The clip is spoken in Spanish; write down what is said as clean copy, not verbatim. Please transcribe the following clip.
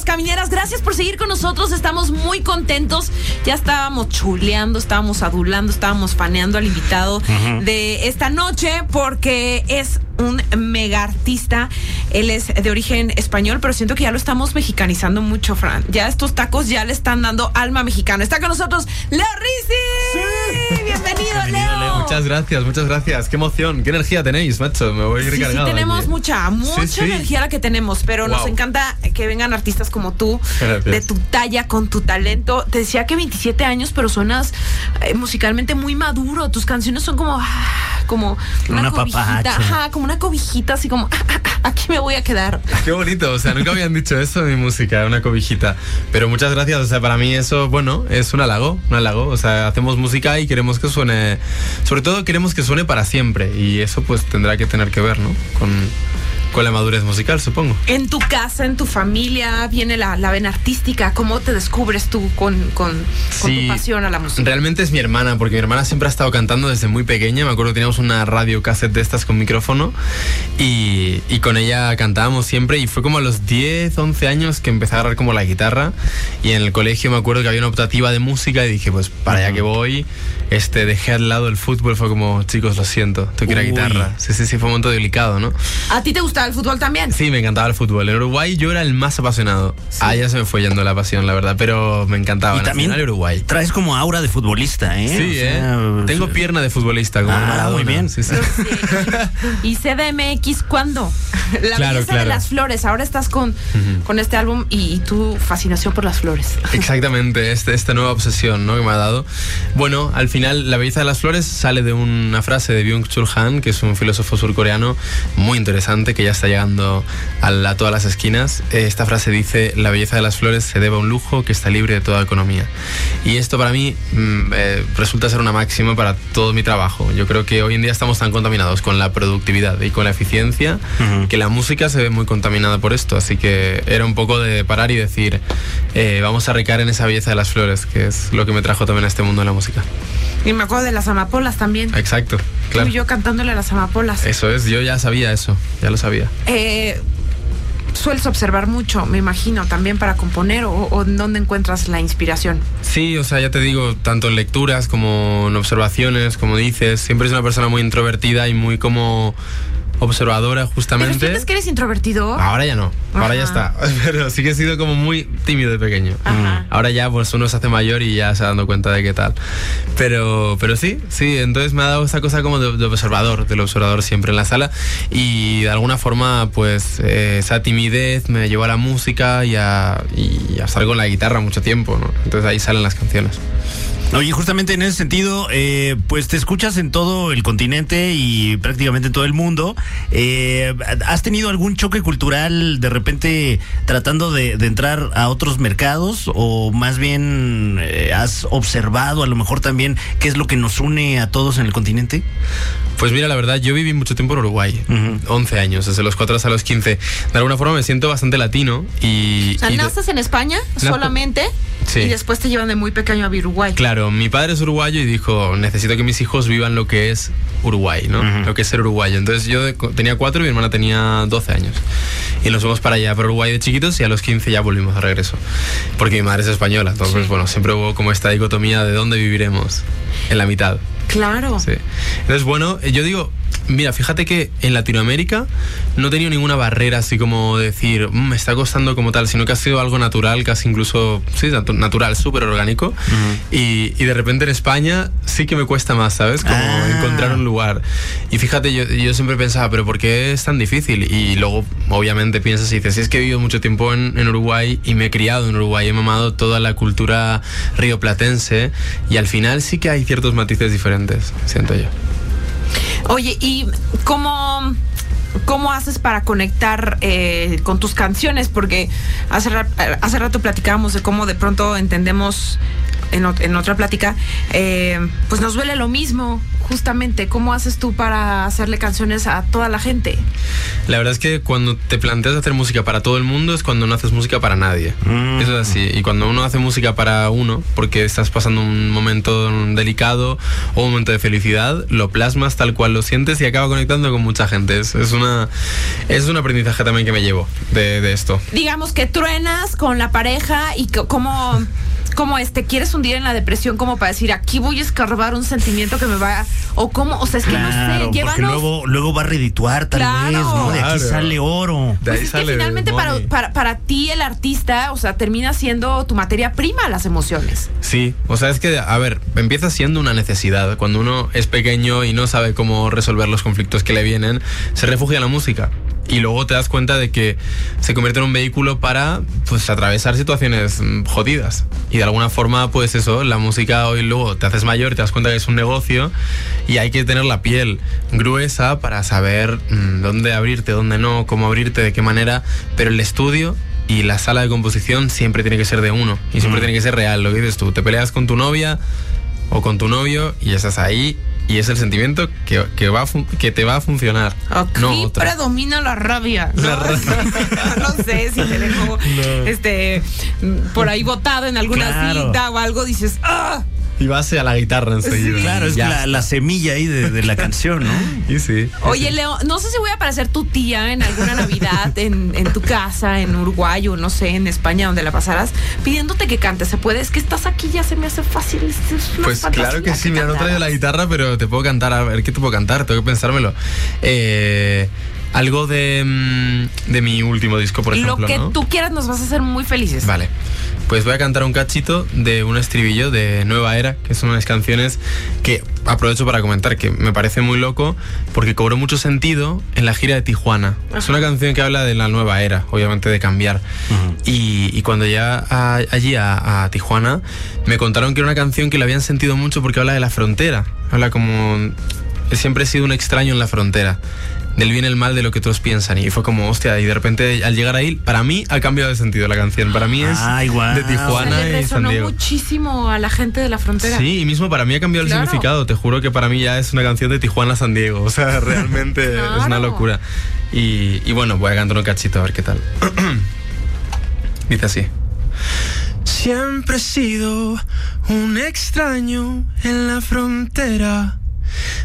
Las Camineras, gracias por seguir con nosotros. Estamos muy contentos. Ya estábamos chuleando, estábamos adulando, estábamos faneando al invitado de esta noche porque es un mega artista. Él es de origen español, pero siento que ya lo estamos mexicanizando mucho, Fran. Ya estos tacos ya le están dando alma mexicana. Está con nosotros Leo Rizzi. Sí. Bienvenido, Leo. Muchas gracias. Qué emoción, qué energía tenéis, macho. Me voy recargado. Sí, tenemos mucha energía la que tenemos, pero nos encanta que vengan artistas como tú, de tu talla, con tu talento. Te decía que 27 años, pero suenas musicalmente muy maduro. Tus canciones son como una cobijita, como una cobijita, así como aquí me voy a quedar. Qué bonito, o sea, nunca habían dicho eso de mi música, una cobijita. Pero muchas gracias, o sea, para mí eso, bueno, es un halago. O sea, hacemos música y queremos que suene, sobre todo queremos que suene para siempre. Y eso pues tendrá que tener que ver, ¿no? Con la madurez musical, supongo. En tu casa, en tu familia, viene la vena artística. ¿Cómo te descubres tú con tu pasión a la música? Realmente es mi hermana, porque mi hermana siempre ha estado cantando desde muy pequeña. Me acuerdo que teníamos una radio cassette de estas con micrófono y con ella cantábamos siempre. Y fue como a los 10, 11 años que empecé a agarrar como la guitarra. Y en el colegio me acuerdo que había una optativa de música y dije, pues para allá que voy. Dejé al lado el fútbol, fue como, chicos, lo siento, tengo que ir a guitarra. Sí, fue un momento delicado, ¿no? ¿A ti te gustaba el fútbol también? Sí, me encantaba el fútbol. En Uruguay yo era el más apasionado. Sí. Ya se me fue yendo la pasión, la verdad, pero me encantaba. Y también Uruguay. Traes como aura de futbolista, ¿eh? Sí, tengo pierna de futbolista. Como muy bien. Sí. ¿Y CDMX cuándo? La belleza de las flores. Ahora estás con este álbum y tu fascinación por las flores. Exactamente, esta nueva obsesión, ¿no?, que me ha dado. Bueno, al final la belleza de las flores sale de una frase de Byung-Chul Han, que es un filósofo surcoreano muy interesante que ya está llegando a todas las esquinas. Esta frase dice: la belleza de las flores se debe a un lujo que está libre de toda economía. Y esto para mí resulta ser una máxima para todo mi trabajo. Yo creo que hoy en día estamos tan contaminados con la productividad y con la eficiencia que la música se ve muy contaminada por esto. Así que era un poco de parar y decir, vamos a recaer en esa belleza de las flores, que es lo que me trajo también a este mundo de la música. Y me acuerdo de las amapolas también. Exacto, claro. Tú y yo cantándole a las amapolas. Eso es, yo ya sabía eso, ya lo sabía. Sueles observar mucho, me imagino, también para componer, o en dónde encuentras la inspiración. Sí, o sea, ya te digo, tanto en lecturas como en observaciones, como dices, siempre es una persona muy introvertida y muy como observadora, justamente. ¿Pero sientes que eres introvertido? Ahora ya no, ahora ya está. Pero sí que he sido como muy tímido de pequeño. Ahora ya pues uno se hace mayor y ya se ha dado cuenta de qué tal. Pero sí, entonces me ha dado esa cosa como de observador, del observador siempre en la sala. Y de alguna forma pues esa timidez me llevó a la música y a estar con la guitarra mucho tiempo, ¿no? Entonces ahí salen las canciones. Oye, justamente en ese sentido, pues te escuchas en todo el continente y prácticamente en todo el mundo. ¿Has tenido algún choque cultural de repente tratando de entrar a otros mercados? ¿O más bien has observado a lo mejor también qué es lo que nos une a todos en el continente? Pues mira, la verdad, yo viví mucho tiempo en Uruguay, 11 años, desde los 4 hasta los 15. De alguna forma me siento bastante latino y... O sea, ¿naces en España solamente? Sí. Y después te llevan de muy pequeño a Uruguay. Claro, mi padre es uruguayo y dijo, necesito que mis hijos vivan lo que es Uruguay, ¿no? Lo que es ser uruguayo. Entonces yo tenía 4 y mi hermana tenía 12 años. Y nos fuimos para allá, para Uruguay de chiquitos, y a los 15 ya volvimos de regreso. Porque mi madre es española, entonces, bueno, siempre hubo como esta dicotomía de dónde viviremos, en la mitad. Claro. Sí. Entonces, bueno, yo digo, mira, fíjate que en Latinoamérica no he tenido ninguna barrera así como decir, me está costando como tal, sino que ha sido algo natural, casi incluso, sí, natural, súper orgánico. Y de repente en España sí que me cuesta más, ¿sabes? Como encontrar un lugar. Y fíjate, yo siempre pensaba, ¿pero por qué es tan difícil? Y luego, obviamente, piensas y dices, si es que he vivido mucho tiempo en Uruguay y me he criado en Uruguay, he mamado toda la cultura rioplatense y al final sí que hay ciertos matices diferentes, siento yo. Oye, ¿y cómo haces para conectar con tus canciones? Porque hace rato platicábamos de cómo de pronto entendemos en otra plática, pues nos duele lo mismo, justamente. ¿Cómo haces tú para hacerle canciones a toda la gente? La verdad es que cuando te planteas hacer música para todo el mundo es cuando no haces música para nadie. Eso es así. Y cuando uno hace música para uno, porque estás pasando un momento delicado o un momento de felicidad, lo plasmas tal cual lo sientes y acaba conectando con mucha gente. Es un aprendizaje también que me llevo de esto. Digamos que truenas con la pareja y como quieres hundir en la depresión, como para decir, aquí voy a escarbar un sentimiento que me va, o cómo, o sea, es que claro, no sé, llévanos. Porque luego va a redituar tal vez, ¿no? De aquí sale oro. De ahí Pues es sale que finalmente para ti el artista, o sea, termina siendo tu materia prima, las emociones. Sí, o sea, es que, a ver, empieza siendo una necesidad. Cuando uno es pequeño y no sabe cómo resolver los conflictos que le vienen, se refugia en la música. Y luego te das cuenta de que se convierte en un vehículo para, pues, atravesar situaciones jodidas. Y de alguna forma, pues eso, la música hoy luego te haces mayor y te das cuenta que es un negocio y hay que tener la piel gruesa para saber dónde abrirte, dónde no, cómo abrirte, de qué manera. Pero el estudio y la sala de composición siempre tiene que ser de uno y siempre tiene que ser real. Lo que dices tú, te peleas con tu novia o con tu novio y estás ahí. Y es el sentimiento que te va a funcionar. Aquí no otro. predomina la rabia. No sé si te dejo por ahí botado en alguna cita o algo, dices ¡ah! Y vas a la guitarra enseguida. Sí. Claro, es la semilla ahí de la canción, ¿no? Y sí. Oye, Leo, no sé si voy a aparecer tu tía en alguna Navidad en tu casa, en Uruguay o no sé, en España, donde la pasaras, pidiéndote que cantes. ¿Se puede? Es que estás aquí, ya se me hace fácil. Es una pues claro que sí, mira, no traigo la guitarra, pero te puedo cantar. A ver, ¿qué te puedo cantar? Tengo que pensármelo. Algo de mi último disco, por ejemplo, lo que ¿no? tú quieras, nos vas a hacer muy felices. Vale. Pues voy a cantar un cachito de un estribillo de Nueva Era, que son unas canciones que aprovecho para comentar que me parece muy loco porque cobró mucho sentido en la gira de Tijuana. Ajá. Es una canción que habla de la nueva era, obviamente de cambiar. Y cuando llegué allí a Tijuana, me contaron que era una canción que la habían sentido mucho porque habla de la frontera. Habla como... Siempre he sido un extraño en la frontera. Del bien y el mal de lo que todos piensan. Y fue como, hostia, y de repente al llegar ahí, para mí ha cambiado de sentido la canción. Para mí es de Tijuana, o sea, le y San Diego. Muchísimo a la gente de la frontera. Sí, y mismo para mí ha cambiado el significado. Te juro que para mí ya es una canción de Tijuana a San Diego. O sea, realmente es una locura. Y bueno, voy a cantar un cachito a ver qué tal. Dice así. Siempre he sido un extraño en la frontera